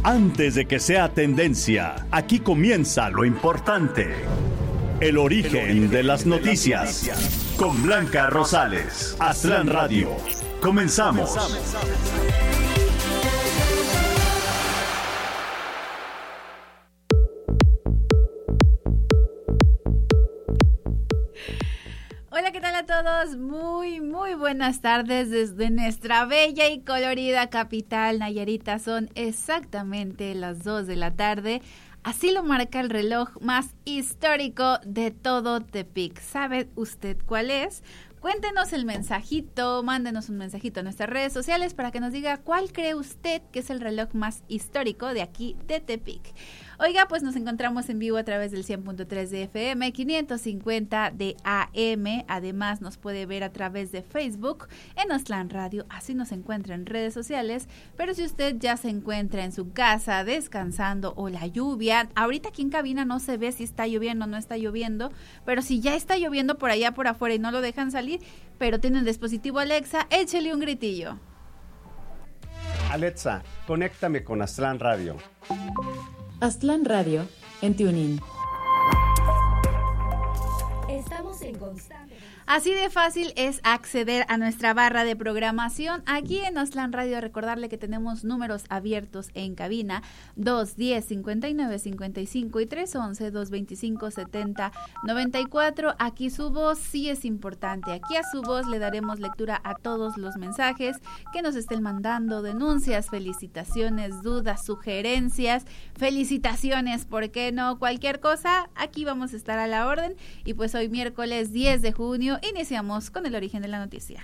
Antes de que sea tendencia, aquí comienza lo importante. El origen de las noticias. Con Blanca Rosales. Aztlán Radio. Comenzamos. Hola, ¿qué tal a todos? Muy buenas tardes desde nuestra bella y colorida capital Nayarita. Son exactamente las 2 de la tarde. Así lo marca el reloj más histórico de todo Tepic. ¿Sabe usted cuál es? Cuéntenos el mensajito, mándenos un mensajito a nuestras redes sociales para que nos diga cuál cree usted que es el reloj más histórico de aquí de Tepic. Oiga, pues nos encontramos en vivo a través del 100.3 de FM, 550 de AM. Además nos puede ver a través de Facebook en Aztlán Radio, así nos encuentra en redes sociales. Pero si usted ya se encuentra en su casa descansando o la lluvia, ahorita aquí en cabina no se ve si está lloviendo o no está lloviendo, pero si ya está lloviendo por allá por afuera y no lo dejan salir, pero tiene el dispositivo Alexa, échele un gritillo. Alexa, conéctame con Aztlán Radio. Aztlán Radio en TuneIn. Estamos en constante. Así de fácil es acceder a nuestra barra de programación aquí en Aztlán Radio. Recordarle que tenemos números abiertos en cabina 210-5955 y 311-225-7094. Aquí su voz sí es importante. Aquí a su voz le daremos lectura a todos los mensajes que nos estén mandando, denuncias, felicitaciones, dudas, sugerencias, felicitaciones, ¿por qué no? Cualquier cosa, aquí vamos a estar a la orden. Y pues hoy miércoles 10 de junio iniciamos con el origen de la noticia.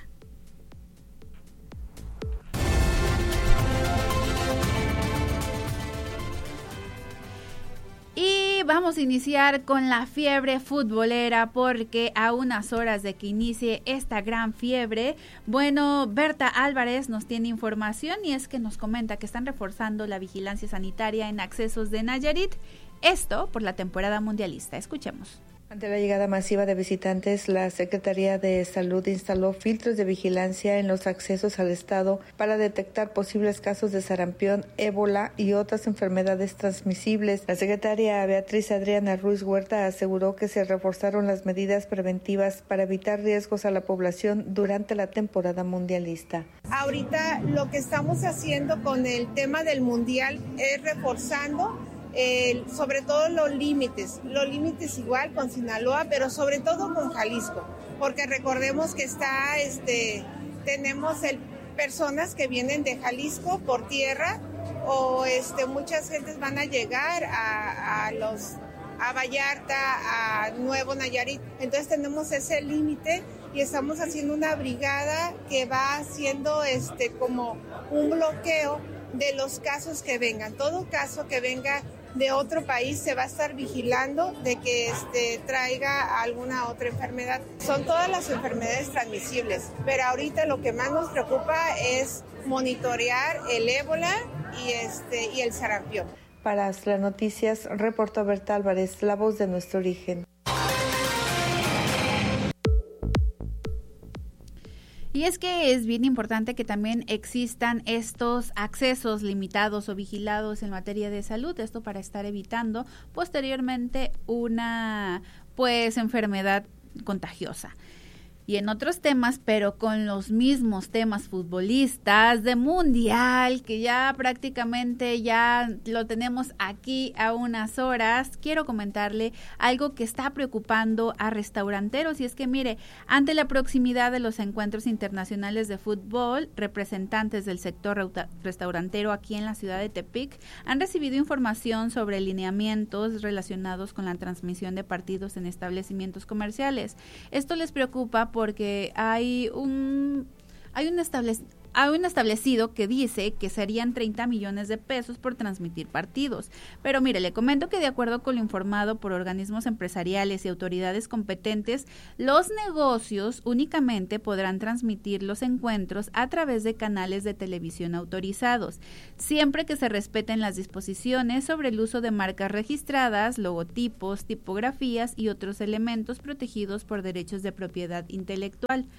Y vamos a iniciar con la fiebre futbolera porque a unas horas de que inicie esta gran fiebre, bueno, Berta Álvarez nos tiene información y es que nos comenta que están reforzando la vigilancia sanitaria en accesos de Nayarit, esto por la temporada mundialista. Escuchemos. Ante la llegada masiva de visitantes, la Secretaría de Salud instaló filtros de vigilancia en los accesos al estado para detectar posibles casos de sarampión, ébola y otras enfermedades transmisibles. La secretaria Beatriz Adriana Ruiz Huerta aseguró que se reforzaron las medidas preventivas para evitar riesgos a la población durante la temporada mundialista. Ahorita lo que estamos haciendo con el tema del mundial es reforzando sobre todo los límites igual con Sinaloa, pero sobre todo con Jalisco, porque recordemos que tenemos personas que vienen de Jalisco por tierra o muchas gentes van a llegar a Vallarta, a Nuevo Nayarit, entonces tenemos ese límite y estamos haciendo una brigada que va haciendo como un bloqueo de los casos que vengan. Todo caso que venga de otro país se va a estar vigilando de que traiga alguna otra enfermedad. Son todas las enfermedades transmisibles, pero ahorita lo que más nos preocupa es monitorear el ébola y el sarampión. Para las noticias, reportó Berta Álvarez, la voz de nuestro origen. Y es que es bien importante que también existan estos accesos limitados o vigilados en materia de salud, esto para estar evitando posteriormente una enfermedad contagiosa. Y en otros temas, pero con los mismos temas futbolistas de mundial, que ya prácticamente ya lo tenemos aquí a unas horas, quiero comentarle algo que está preocupando a restauranteros. Y es que mire, ante la proximidad de los encuentros internacionales de fútbol, representantes del sector restaurantero aquí en la ciudad de Tepic han recibido información sobre lineamientos relacionados con la transmisión de partidos en establecimientos comerciales. Esto les preocupa porque hay un establecido que dice que serían 30 millones de pesos por transmitir partidos. Pero mire, le comento que de acuerdo con lo informado por organismos empresariales y autoridades competentes, los negocios únicamente podrán transmitir los encuentros a través de canales de televisión autorizados, siempre que se respeten las disposiciones sobre el uso de marcas registradas, logotipos, tipografías y otros elementos protegidos por derechos de propiedad intelectual.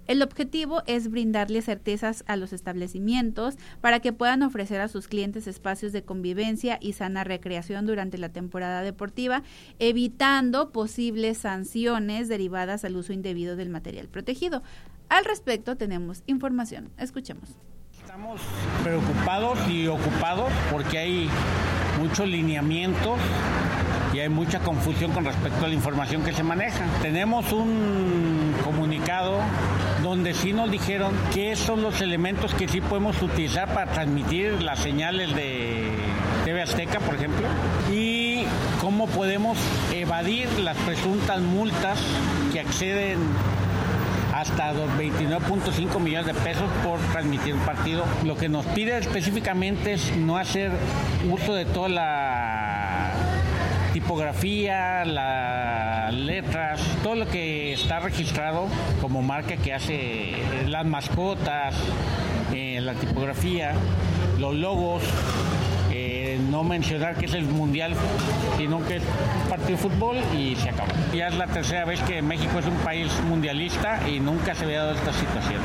El objetivo es brindarle certezas a los establecimientos para que puedan ofrecer a sus clientes espacios de convivencia y sana recreación durante la temporada deportiva, evitando posibles sanciones derivadas al uso indebido del material protegido. Al respecto tenemos información. Escuchemos. Estamos preocupados y ocupados porque hay muchos lineamientos y hay mucha confusión con respecto a la información que se maneja. Tenemos un comunicado donde sí nos dijeron qué son los elementos que sí podemos utilizar para transmitir las señales de TV Azteca, por ejemplo, y cómo podemos evadir las presuntas multas que acceden hasta 29.5 millones de pesos por transmitir un partido. Lo que nos pide específicamente es no hacer uso de toda la tipografía, las letras, todo lo que está registrado como marca que hace las mascotas, la tipografía, los logos. No mencionar que es el mundial, sino que es un partido de fútbol y se acabó. Ya es la tercera vez que México es un país mundialista y nunca se había dado esta situación.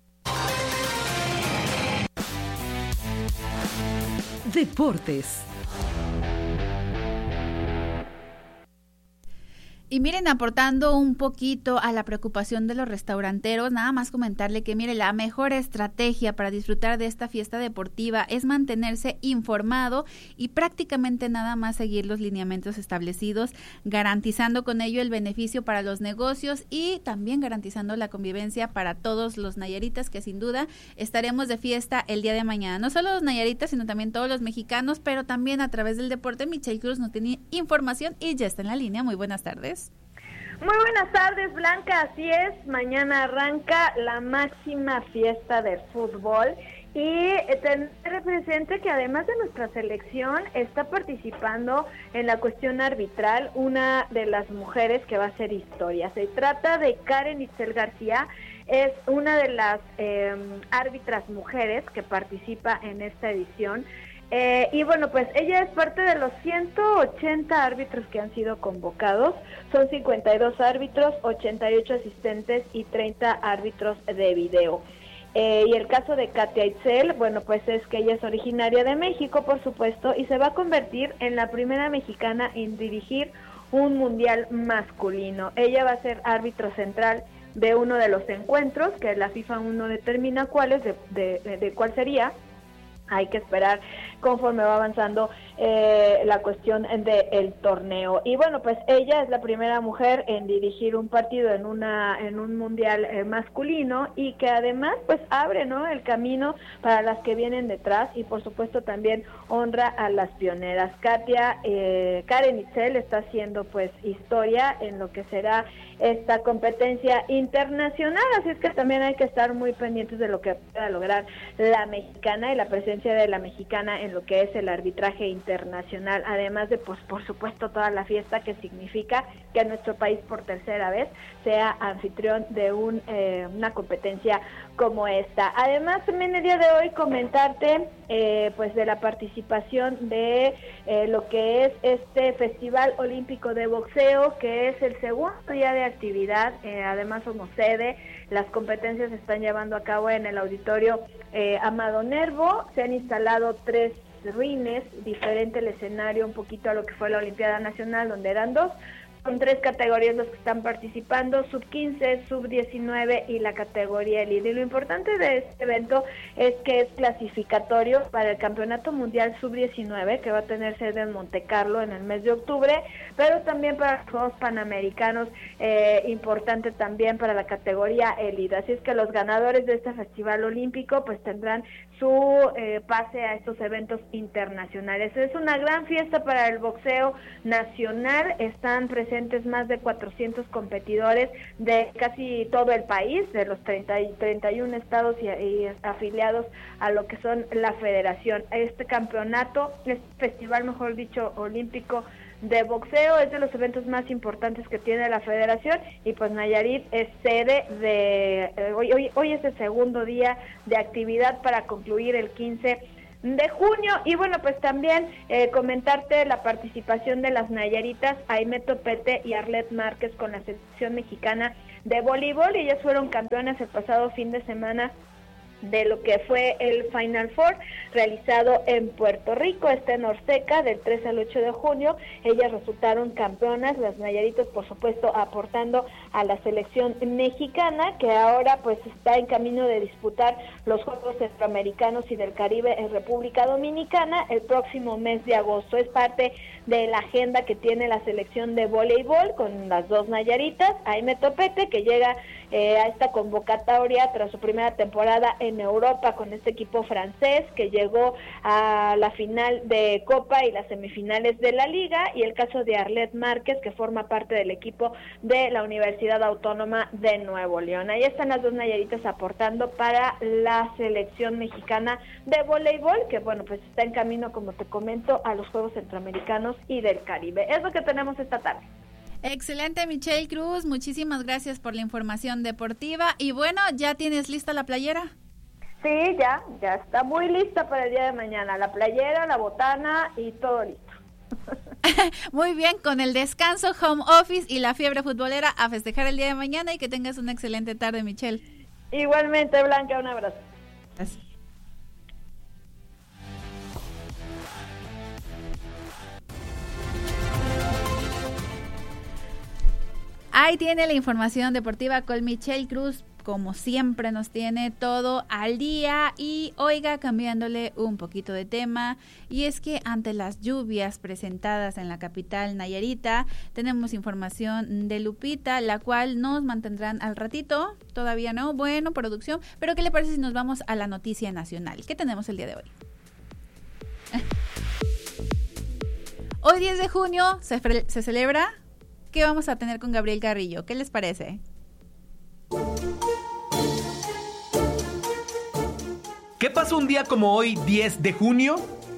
Deportes. Y miren, aportando un poquito a la preocupación de los restauranteros, nada más comentarle que, mire, la mejor estrategia para disfrutar de esta fiesta deportiva es mantenerse informado y prácticamente nada más seguir los lineamientos establecidos, garantizando con ello el beneficio para los negocios y también garantizando la convivencia para todos los nayaritas, que sin duda estaremos de fiesta el día de mañana. No solo los nayaritas, sino también todos los mexicanos, pero también a través del deporte. Michelle Cruz nos tiene información y ya está en la línea. Muy buenas tardes. Muy buenas tardes, Blanca, así es, mañana arranca la máxima fiesta del fútbol y tener presente que además de nuestra selección está participando en la cuestión arbitral una de las mujeres que va a hacer historia. Se trata de Karen Itzel García, es una de las árbitras mujeres que participa en esta edición. Y bueno, pues ella es parte de los 180 árbitros que han sido convocados. Son 52 árbitros, 88 asistentes y 30 árbitros de video. Y el caso de Katia Itzel, bueno, pues es que ella es originaria de México, por supuesto, y se va a convertir en la primera mexicana en dirigir un mundial masculino. Ella va a ser árbitro central de uno de los encuentros, que la FIFA aún no determina cuáles, de cuál sería. Hay que esperar conforme va avanzando la cuestión del torneo. Y bueno, pues ella es la primera mujer en dirigir un partido en un mundial masculino y que además pues abre, ¿no?, el camino para las que vienen detrás y por supuesto también honra a las pioneras. Karen Itzel está haciendo pues historia en lo que será esta competencia internacional, así es que también hay que estar muy pendientes de lo que pueda lograr la mexicana y la presencia de la mexicana en lo que es el arbitraje internacional, además de pues por supuesto toda la fiesta que significa que nuestro país por tercera vez sea anfitrión de una competencia como esta. Además también el día de hoy comentarte pues de la participación de lo que es este Festival Olímpico de Boxeo, que es el segundo día de actividad, además somos sede, las competencias se están llevando a cabo en el auditorio Amado Nervo, se han instalado 3 rines, diferente el escenario un poquito a lo que fue la Olimpiada Nacional, donde eran 2, son 3 categorías los que están participando, sub-15, sub-19 y la categoría elite. Y lo importante de este evento es que es clasificatorio para el Campeonato Mundial sub-19, que va a tener sede en Monte Carlo en el mes de octubre, pero también para los Juegos Panamericanos, importante también para la categoría elite. Así es que los ganadores de este Festival Olímpico pues tendrán su pase a estos eventos internacionales. Es una gran fiesta para el boxeo nacional, están presentes más de 400 competidores de casi todo el país, de los 31 estados y afiliados a lo que son la federación. Este campeonato, este festival, mejor dicho, olímpico de boxeo, es de los eventos más importantes que tiene la federación y pues Nayarit es sede de hoy es el segundo día de actividad para concluir el 15 de junio. Y bueno, pues también comentarte la participación de las nayaritas Aimé Topete y Arlet Márquez con la selección mexicana de voleibol y ellas fueron campeonas el pasado fin de semana de lo que fue el Final Four realizado en Puerto Rico, en Orseca, del 3 al 8 de junio. Ellas resultaron campeonas, las Nayaritas, por supuesto, aportando a la selección mexicana, que ahora pues está en camino de disputar los Juegos Centroamericanos y del Caribe en República Dominicana el próximo mes de agosto. Es parte de la agenda que tiene la selección de voleibol con las dos Nayaritas. Aime Topete, que llega a esta convocatoria tras su primera temporada en Europa con este equipo francés, que llegó a la final de Copa y las semifinales de la Liga, y el caso de Arlette Márquez, que forma parte del equipo de la Universidad Autónoma de Nuevo León. Ahí están las dos Nayaritas aportando para la selección mexicana de voleibol, que bueno, pues está en camino, como te comento, a los Juegos Centroamericanos y del Caribe. Es lo que tenemos esta tarde. Excelente, Michelle Cruz, muchísimas gracias por la información deportiva. Y bueno, ¿ya tienes lista la playera? Sí, ya está muy lista para el día de mañana. La playera, la botana y todo listo. Muy bien, con el descanso, home office y la fiebre futbolera a festejar el día de mañana y que tengas una excelente tarde, Michelle. Igualmente, Blanca, un abrazo. Gracias. Ahí tiene la información deportiva con Michelle Cruz, como siempre nos tiene todo al día. Y oiga, cambiándole un poquito de tema, y es que ante las lluvias presentadas en la capital nayarita, tenemos información de Lupita, la cual nos mantendrán al ratito, todavía no, bueno, producción, pero ¿qué le parece si nos vamos a la noticia nacional? ¿Qué tenemos el día de hoy? Hoy 10 de junio se celebra... ¿Qué vamos a tener con Gabriel Carrillo? ¿Qué les parece? ¿Qué pasó un día como hoy, 10 de junio?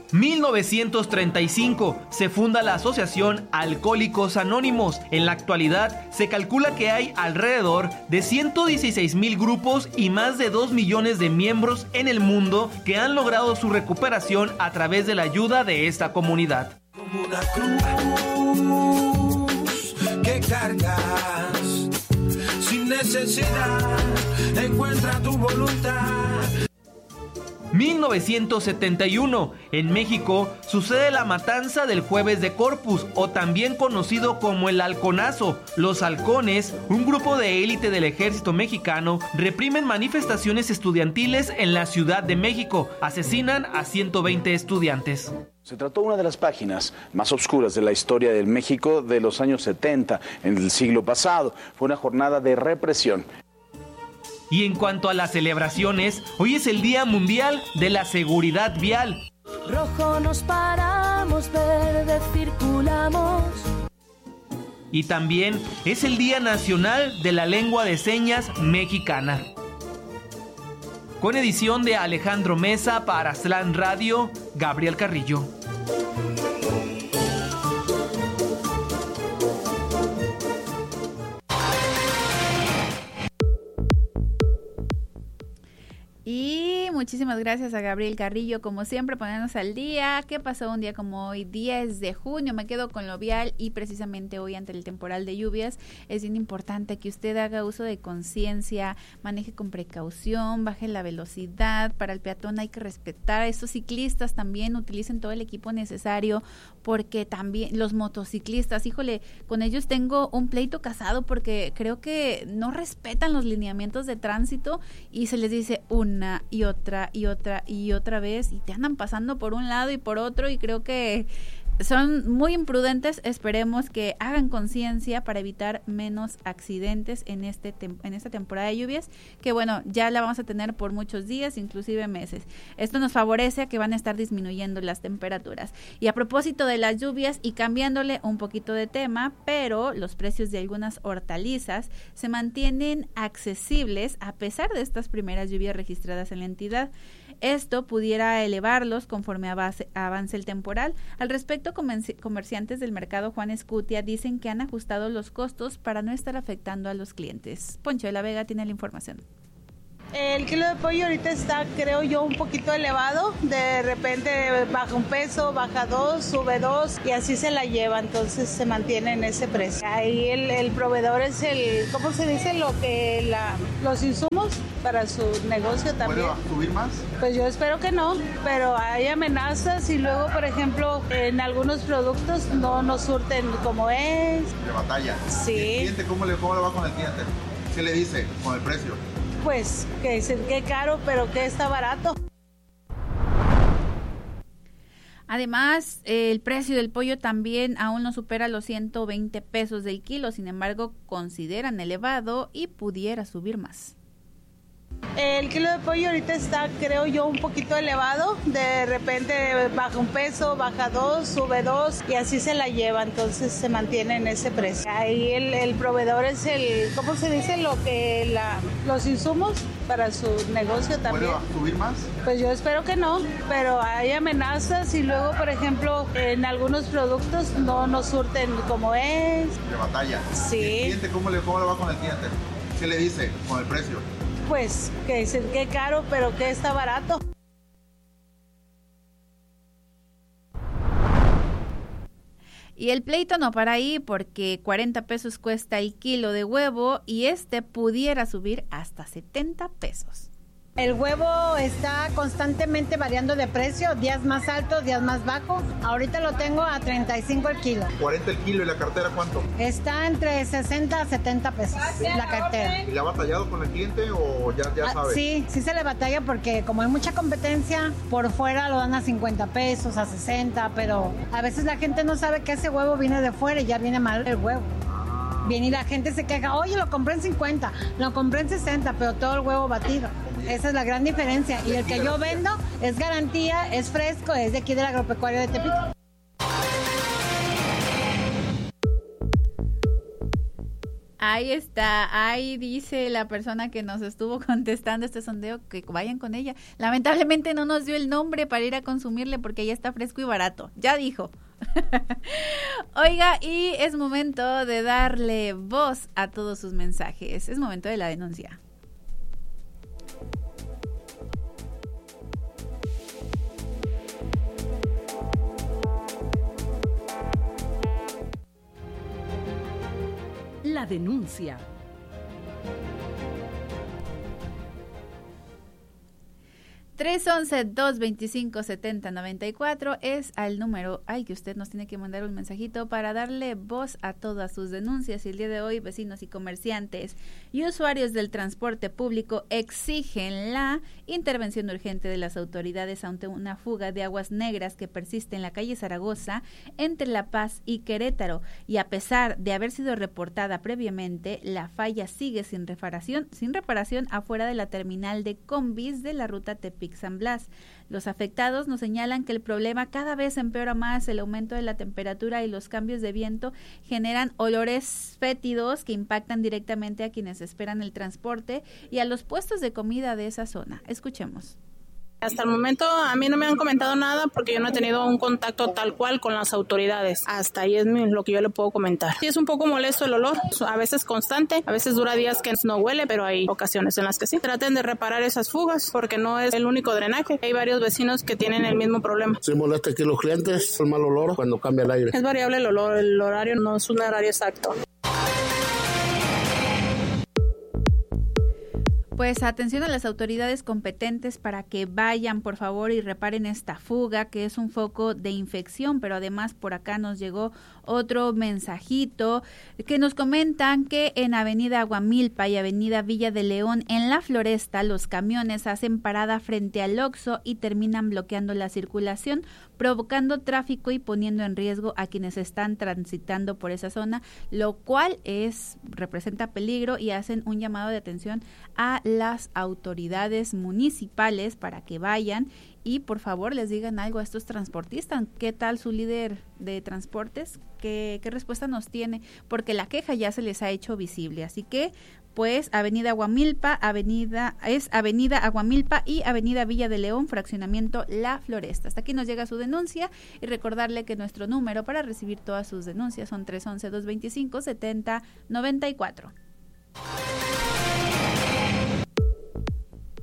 1935 se funda la Asociación Alcohólicos Anónimos. En la actualidad se calcula que hay alrededor de 116,000 grupos y más de 2 millones de miembros en el mundo que han logrado su recuperación a través de la ayuda de esta comunidad. Como una cruz que cargas sin necesidad, encuentra tu voluntad. 1971, en México sucede la matanza del Jueves de Corpus, o también conocido como el Halconazo. Los halcones, un grupo de élite del ejército mexicano, reprimen manifestaciones estudiantiles en la Ciudad de México, asesinan a 120 estudiantes. Se trató de una de las páginas más oscuras de la historia del México de los años 70, en el siglo pasado. Fue una jornada de represión. Y en cuanto a las celebraciones, hoy es el Día Mundial de la Seguridad Vial. Rojo nos paramos, verde circulamos. Y también es el Día Nacional de la Lengua de Señas Mexicana. Con edición de Alejandro Mesa para Aztlán Radio, Gabriel Carrillo. Y muchísimas gracias a Gabriel Carrillo, como siempre, ponernos al día. ¿Qué pasó un día como hoy, 10 de junio? Me quedo con lo vial y precisamente hoy, ante el temporal de lluvias, es bien importante que usted haga uso de conciencia, maneje con precaución, baje la velocidad. Para el peatón hay que respetar. Estos ciclistas también utilicen todo el equipo necesario, porque también los motociclistas, híjole, con ellos tengo un pleito casado porque creo que no respetan los lineamientos de tránsito y se les dice una y otra y otra y otra vez y te andan pasando por un lado y por otro, y creo que son muy imprudentes. Esperemos que hagan conciencia para evitar menos accidentes en esta temporada de lluvias, que bueno, ya la vamos a tener por muchos días, inclusive meses. Esto nos favorece a que van a estar disminuyendo las temperaturas. Y a propósito de las lluvias, y cambiándole un poquito de tema, pero los precios de algunas hortalizas se mantienen accesibles a pesar de estas primeras lluvias registradas en la entidad. Esto pudiera elevarlos conforme avance el temporal. Al respecto, comerciantes del mercado Juan Escutia dicen que han ajustado los costos para no estar afectando a los clientes. Poncho de la Vega tiene la información. El kilo de pollo ahorita está, creo yo, un poquito elevado. De repente baja un peso, baja 2, sube 2 y así se la lleva. Entonces se mantiene en ese precio. Ahí el proveedor es ¿cómo se dice? Los insumos para su negocio también. ¿Puede subir más? Pues yo espero que no, pero hay amenazas y luego, por ejemplo, en algunos productos no nos surten como es. De batalla. Sí. ¿Y el cliente cómo le va con el cliente? ¿Qué le dice con el precio? Pues que caro, pero que está barato. Además, el precio del pollo también aún no supera los 120 pesos del kilo, sin embargo, consideran elevado y pudiera subir más. El kilo de pollo ahorita está, creo yo, un poquito elevado. De repente baja un peso, baja 2, sube 2 y así se la lleva. Entonces se mantiene en ese precio. Ahí el proveedor es ¿cómo se dice? Los insumos para su negocio también. ¿Puede subir más? Pues yo espero que no, pero hay amenazas y luego, por ejemplo, en algunos productos no nos surten como es. De batalla. Sí. ¿Y el cliente cómo le va con el cliente? ¿Qué le dice con el precio? Pues que caro, pero que está barato. Y el pleito no para ahí porque 40 pesos cuesta el kilo de huevo y pudiera subir hasta 70 pesos. El huevo está constantemente variando de precio, días más altos, días más bajos. Ahorita lo tengo a 35 el kilo. 40 el kilo, ¿y la cartera cuánto? Está entre 60 a 70 pesos la cartera. ¿Y le ha batallado con el cliente o ya sabe? Sí se le batalla porque como hay mucha competencia, por fuera lo dan a 50 pesos, a 60, pero a veces la gente no sabe que ese huevo viene de fuera y ya viene mal el huevo. Viene y la gente se queja, oye, lo compré en 50, lo compré en 60, pero todo el huevo batido. Esa es la gran diferencia. Y el que yo vendo es garantía, es fresco, es de aquí del agropecuario de Tepic. Ahí está, ahí dice la persona que nos estuvo contestando este sondeo que vayan con ella. Lamentablemente no nos dio el nombre para ir a consumirle porque ya está fresco y barato. Ya dijo. Oiga, y es momento de darle voz a todos sus mensajes. Es momento de la denuncia. La denuncia. 311-225-7094 es al número que usted nos tiene que mandar un mensajito para darle voz a todas sus denuncias. Y el día de hoy, vecinos y comerciantes y usuarios del transporte público exigen la intervención urgente de las autoridades ante una fuga de aguas negras que persiste en la calle Zaragoza entre La Paz y Querétaro. Y a pesar de haber sido reportada previamente, la falla sigue sin reparación afuera de la terminal de combis de la ruta Tepic-San Blas. Los afectados nos señalan que el problema cada vez empeora más. El aumento de la temperatura y los cambios de viento generan olores fétidos que impactan directamente a quienes esperan el transporte y a los puestos de comida de esa zona. Escuchemos. Hasta el momento a mí no me han comentado nada porque yo no he tenido un contacto tal cual con las autoridades. Hasta ahí es lo que yo le puedo comentar. Sí, es un poco molesto el olor, a veces constante, a veces dura días que no huele, pero hay ocasiones en las que sí. Traten de reparar esas fugas porque no es el único drenaje. Hay varios vecinos que tienen el mismo problema. Sí molesta aquí los clientes, el mal olor cuando cambia el aire. Es variable el olor, el horario no es un horario exacto. Pues atención a las autoridades competentes para que vayan, por favor, y reparen esta fuga, que es un foco de infección, pero además por acá nos llegó otro mensajito que nos comentan que en Avenida Aguamilpa y Avenida Villa de León, en La Floresta, los camiones hacen parada frente al Oxxo y terminan bloqueando la circulación, provocando tráfico y poniendo en riesgo a quienes están transitando por esa zona, lo cual representa peligro, y hacen un llamado de atención a las autoridades municipales para que vayan y por favor les digan algo a estos transportistas. ¿Qué tal su líder de transportes? ¿Qué respuesta nos tiene? Porque la queja ya se les ha hecho visible. Así que, pues, Avenida Aguamilpa y Avenida Villa de León, fraccionamiento La Floresta. Hasta aquí nos llega su denuncia y recordarle que nuestro número para recibir todas sus denuncias son 311-225-7094.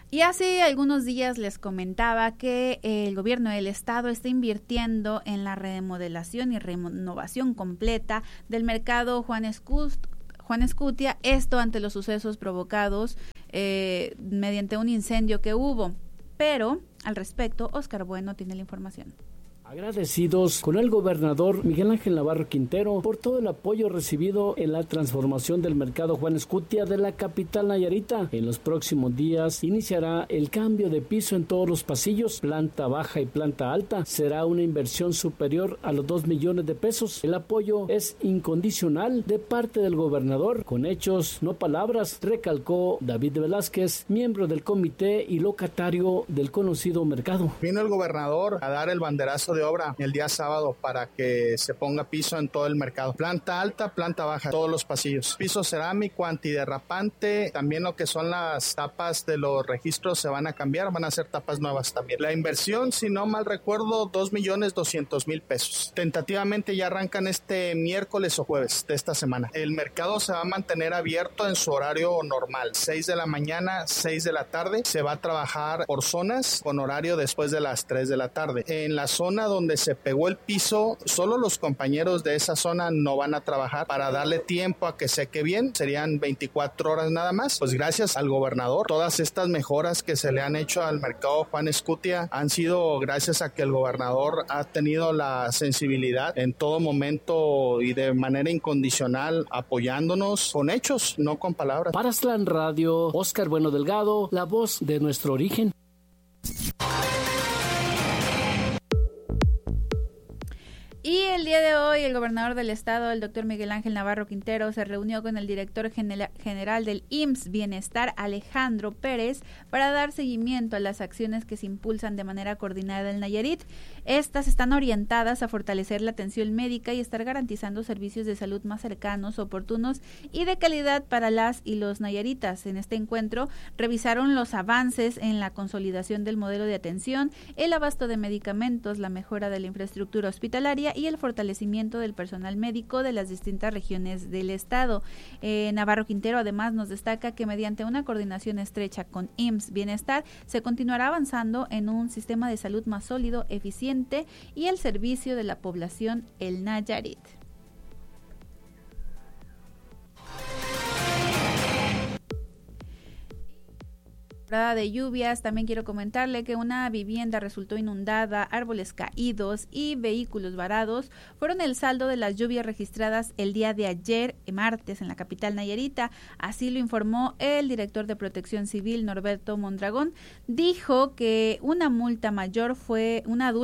Y hace algunos días les comentaba que el gobierno del estado está invirtiendo en la remodelación y renovación completa del mercado Juan Escutia, esto ante los sucesos provocados mediante un incendio que hubo. Pero al respecto, Oscar Bueno tiene la información. Agradecidos con el gobernador Miguel Ángel Navarro Quintero por todo el apoyo recibido en la transformación del mercado Juan Escutia de la capital nayarita. En los próximos días iniciará el cambio de piso en todos los pasillos, planta baja y planta alta. Será una inversión superior a los 2 millones de pesos. El apoyo es incondicional de parte del gobernador, con hechos, no palabras, recalcó David Velázquez, miembro del comité y locatario del conocido mercado. Vino el gobernador a dar el banderazo de obra el día sábado para que se ponga piso en todo el mercado. Planta alta, planta baja, todos los pasillos. Piso cerámico, antiderrapante, también lo que son las tapas de los registros se van a cambiar, van a ser tapas nuevas también. La inversión, si no mal recuerdo, 2,200,000 pesos. Tentativamente ya arrancan este miércoles o jueves de esta semana. El mercado se va a mantener abierto en su horario normal, 6 de la mañana, 6 de la tarde. Se va a trabajar por zonas con horario después de las 3 de la tarde. En la zona donde se pegó el piso, solo los compañeros de esa zona no van a trabajar para darle tiempo a que seque bien, serían 24 horas nada más. Pues gracias al gobernador, todas estas mejoras que se le han hecho al mercado Juan Escutia han sido gracias a que el gobernador ha tenido la sensibilidad en todo momento y de manera incondicional apoyándonos con hechos, no con palabras. Para Aztlán Radio, Oscar Bueno Delgado, la voz de nuestro origen. Y el día de hoy el gobernador del estado, el doctor Miguel Ángel Navarro Quintero, se reunió con el director general del IMSS Bienestar, Alejandro Pérez, para dar seguimiento a las acciones que se impulsan de manera coordinada en Nayarit. Estas están orientadas a fortalecer la atención médica y estar garantizando servicios de salud más cercanos, oportunos y de calidad para las y los nayaritas. En este encuentro revisaron los avances en la consolidación del modelo de atención, el abasto de medicamentos, la mejora de la infraestructura hospitalaria y el fortalecimiento del personal médico de las distintas regiones del estado. Navarro Quintero además nos destaca que mediante una coordinación estrecha con IMSS Bienestar se continuará avanzando en un sistema de salud más sólido, eficiente y el servicio de la población el Nayarit. De lluvias, también quiero comentarle que una vivienda resultó inundada, árboles caídos y vehículos varados fueron el saldo de las lluvias registradas el día de ayer, martes, en la capital nayarita. Así lo informó el director de Protección Civil, Norberto Mondragón. Dijo que una adulta mayor fue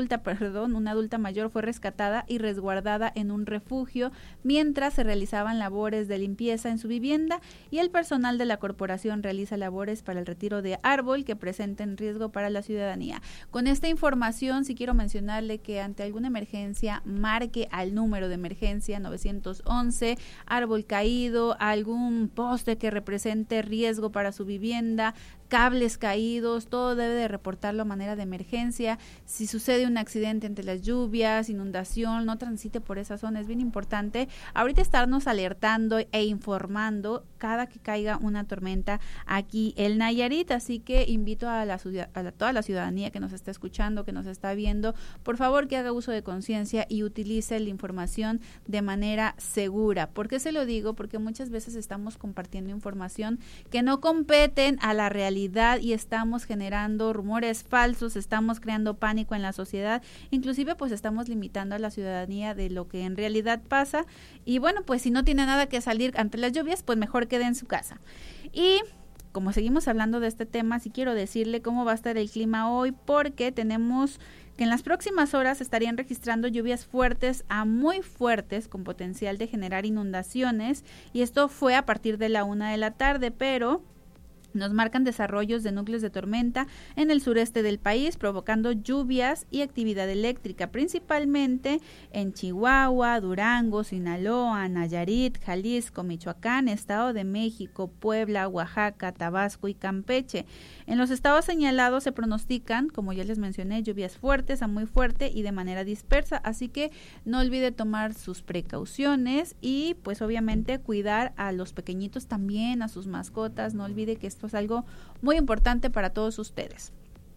rescatada y resguardada en un refugio mientras se realizaban labores de limpieza en su vivienda, y el personal de la corporación realiza labores para el retiro de árbol que presenten riesgo para la ciudadanía. Con esta información sí quiero mencionarle que ante alguna emergencia marque al número de emergencia 911, árbol caído, algún poste que represente riesgo para su vivienda, cables caídos, todo debe de reportarlo a manera de emergencia. Si sucede un accidente entre las lluvias, inundación, no transite por esa zona. Es bien importante ahorita estarnos alertando e informando cada que caiga una tormenta aquí en Nayarit. Así que invito a toda la ciudadanía que nos está escuchando, que nos está viendo, por favor que haga uso de conciencia y utilice la información de manera segura. ¿Por qué se lo digo? Porque muchas veces estamos compartiendo información que no competen a la realidad y estamos generando rumores falsos, estamos creando pánico en la sociedad, inclusive pues estamos limitando a la ciudadanía de lo que en realidad pasa. Y bueno, pues si no tiene nada que salir ante las lluvias, pues mejor quede en su casa. Y como seguimos hablando de este tema, sí quiero decirle cómo va a estar el clima hoy, porque tenemos que en las próximas horas estarían registrando lluvias fuertes a muy fuertes con potencial de generar inundaciones, y esto fue a partir de la 1 de la tarde, pero nos marcan desarrollos de núcleos de tormenta en el sureste del país, provocando lluvias y actividad eléctrica, principalmente en Chihuahua, Durango, Sinaloa, Nayarit, Jalisco, Michoacán, Estado de México, Puebla, Oaxaca, Tabasco y Campeche. En los estados señalados se pronostican, como ya les mencioné, lluvias fuertes a muy fuerte y de manera dispersa, así que no olvide tomar sus precauciones y pues obviamente cuidar a los pequeñitos también, a sus mascotas. No olvide que esto Esto es algo muy importante para todos ustedes.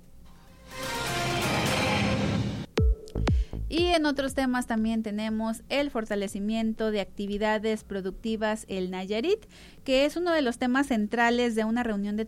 Y en otros temas también tenemos el fortalecimiento de actividades productivas El Nayarit, que es uno de los temas centrales de una reunión de